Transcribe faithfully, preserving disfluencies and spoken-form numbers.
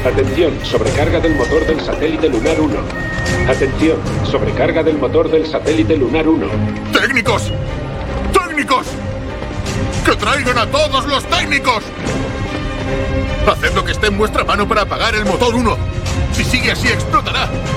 Atención, sobrecarga del motor del satélite lunar uno. Atención, sobrecarga del motor del satélite lunar uno. ¡Técnicos! ¡Técnicos! ¡Que traigan a todos los técnicos! Haced lo que esté en vuestra mano para apagar el motor uno. Si sigue así, explotará.